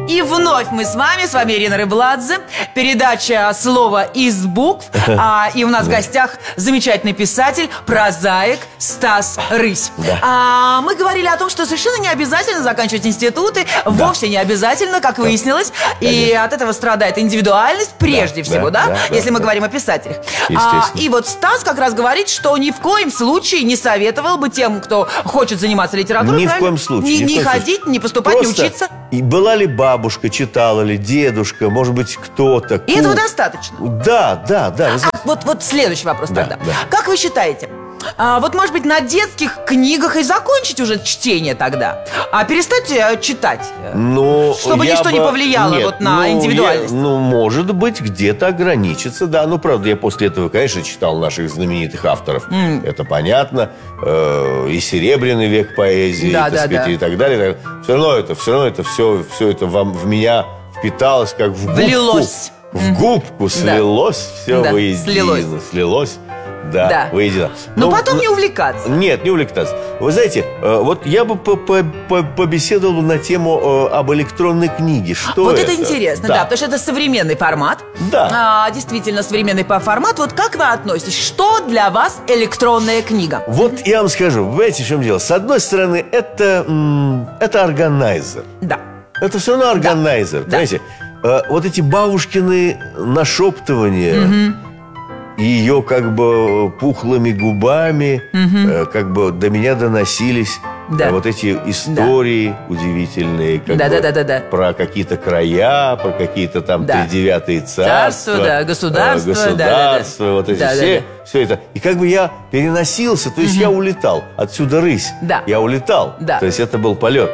И вновь мы с вами Ирина Рыбладзе. Передача «Слово из букв». И у нас в гостях замечательный писатель, прозаик Стас Рысь. Мы говорили о том, что совершенно не обязательно заканчивать институты. Вовсе не обязательно, как выяснилось. И от этого страдает индивидуальность прежде всего, если мы говорим о писателях. И вот Стас как раз говорит, что ни в коем случае не советовал бы тем, кто хочет заниматься литературой, ни в коем случае, не ходить, не поступать, не учиться. И была ли бабушка, читала ли, дедушка, может быть, кто-то. И этого достаточно. Да. Вот следующий вопрос тогда. Как вы считаете, вот, может быть, на детских книгах и закончить уже чтение тогда, а перестать читать, чтобы ничто не повлияло на индивидуальность? Может быть, где-то ограничиться, да. Правда, я после этого, конечно, читал наших знаменитых авторов. Это понятно. И Серебряный век поэзии, и так далее. Все равно это все это в меня впиталось, как в губку. Влилось. В губку слилось, все воедино. Слилось. Да, воедино. Но потом не увлекаться. Нет, не увлекаться. Вы знаете, вот я бы побеседовал на тему об электронной книге. Что вот это интересно, потому что это современный формат. Да. Действительно, современный формат. Вот как вы относитесь? Что для вас электронная книга? Вот я вам скажу, понимаете, в чем дело? С одной стороны, это органайзер. Да. Это все равно органайзер, понимаете? Вот эти бабушкины нашептывания, ее как бы пухлыми губами как бы до меня доносились вот эти истории удивительные, про какие-то края, про какие-то там тридевятые царства, государства, вот эти все это. И как бы я переносился, то есть я улетал отсюда рысь. Я улетал. То есть это был полет.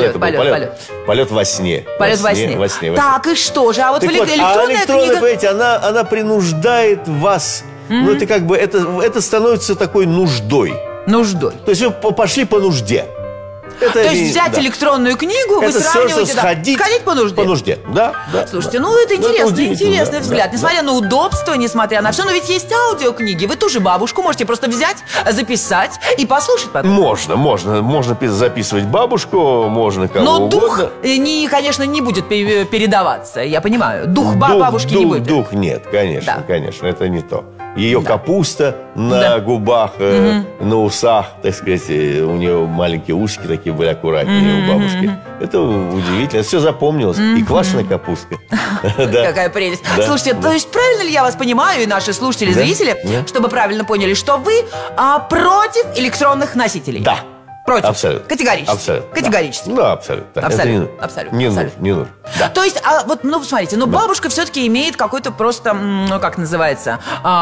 Полет во сне. Полет во сне. Так, и что же? А вот электронная книга, понимаете, она принуждает вас. Это как бы это становится такой нуждой. То есть вы пошли по нужде. То есть взять электронную книгу, вы сравниваете, сходить по нужде. По нужде, да. Слушайте, это интересный взгляд. Несмотря на удобство, несмотря на все, но ведь есть аудиокниги. Вы ту же бабушку можете просто взять, записать и послушать потом. Можно записывать бабушку, можно кого угодно. Но дух, конечно, не будет передаваться, я понимаю. Дух бабушки не будет. Дух нет, конечно, это не то. Ее капуста на губах, на усах, так сказать, у нее маленькие усики такие были аккуратнее у бабушки. Это удивительно, все запомнилось. И квашеная капустка. Какая прелесть. Слушайте, то есть правильно ли я вас понимаю, и наши слушатели, зрители, чтобы правильно поняли, что вы против электронных носителей? Да. Против? Абсолютно. Категорически? Абсолютно. Категорически? Абсолютно. Абсолютно. Не нужно. Да. То есть, смотрите, бабушка все-таки имеет какой-то просто, как называется,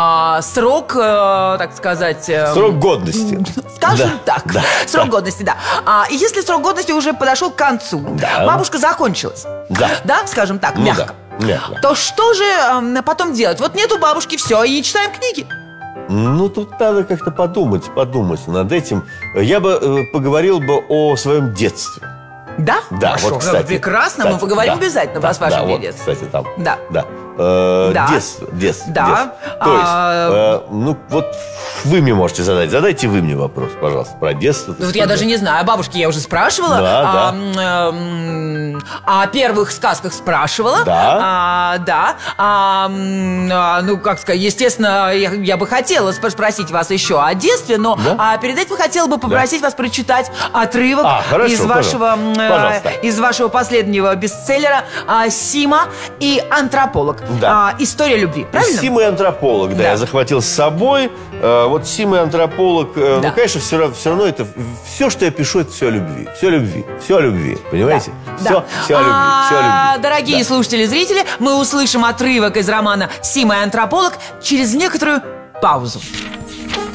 срок, так сказать... Срок годности. Скажем так. Срок годности, и если срок годности уже подошел к концу, бабушка закончилась, скажем так, мягко, то что же потом делать? Вот нету бабушки, все, и не читаем книги. Тут надо как-то подумать над этим. Я бы поговорил бы о своем детстве. Да? Хорошо, вот, кстати. Прекрасно, мы поговорим обязательно о вашем детстве. Кстати, там. Детство. То есть, вот вы мне можете задайте вы мне вопрос, пожалуйста, про детство. Вот я даже не знаю, о бабушке я уже спрашивала. О первых сказках спрашивала. Как сказать, естественно, я бы хотела спросить вас еще о детстве, но перед этим хотела бы попросить вас прочитать отрывок из вашего последнего бестселлера «Сима и антрополог». История любви, правильно? Сима и антрополог, я захватил с собой. Вот Сима и антрополог, конечно, все равно это все, что я пишу, это все о любви. Все о любви, понимаете? Все о любви. Дорогие слушатели, зрители, мы услышим отрывок из романа «Сима и антрополог» через некоторую паузу.